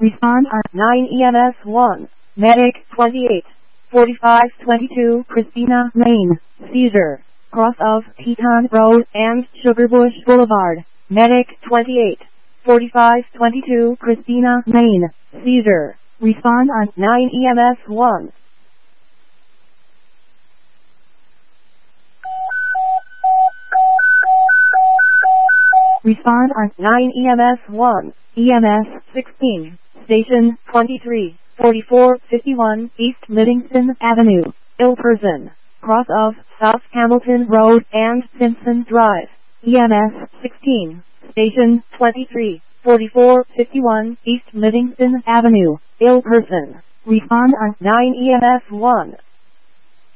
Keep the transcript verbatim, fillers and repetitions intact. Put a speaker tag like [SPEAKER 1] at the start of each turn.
[SPEAKER 1] Respond on
[SPEAKER 2] nine E M S one. Medic twenty-eight forty-five twenty-two Christina Lane. Seizure. Cross of Teton Road and Sugarbush Boulevard. Medic twenty-eight forty-five twenty-two Christina Lane. Seizure.
[SPEAKER 1] Respond on
[SPEAKER 2] nine E M S one.
[SPEAKER 1] Respond on
[SPEAKER 2] nine E M S one. E M S sixteen. Station twenty-three forty-four fifty-one East Livingston Avenue. Ill person. Cross of South Hamilton Road and Simpson Drive. E M S sixteen. Station twenty-three forty-four fifty-one East Livingston Avenue. Ill person.
[SPEAKER 1] Respond on
[SPEAKER 2] nine E M S one.